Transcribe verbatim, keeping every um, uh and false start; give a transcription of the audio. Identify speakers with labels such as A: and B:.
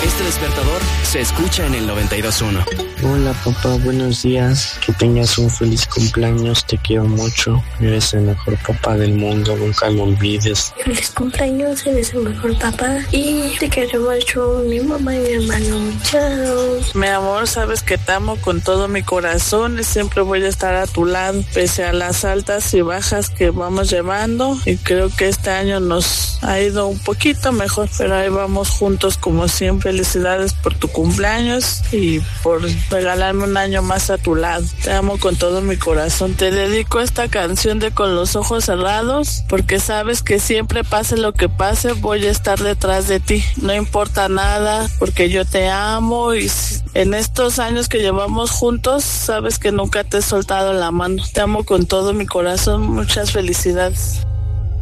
A: Este despertador se escucha en el noventa y dos punto uno.
B: Hola papá, buenos días. Que tengas un feliz cumpleaños, te quiero mucho. Eres el mejor papá del mundo, nunca lo olvides.
C: Feliz cumpleaños, eres el mejor papá. Y te quiero mucho, mi mamá y mi hermano. Chao.
D: Mi amor, sabes que te amo con todo mi corazón y siempre voy a estar a tu lado, pese a las altas y bajas que vamos llevando. Y creo que este año nos ha ido un poquito mejor, pero ahí vamos juntos como siempre. Felicidades por tu cumpleaños y por regalarme un año más a tu lado. Te amo con todo mi corazón. Te dedico esta canción de Con los ojos cerrados, porque sabes que siempre pase lo que pase, voy a estar detrás de ti. No importa nada, porque yo te amo y en estos años que llevamos juntos, sabes que nunca te he soltado la mano. Te amo con todo mi corazón. Muchas felicidades.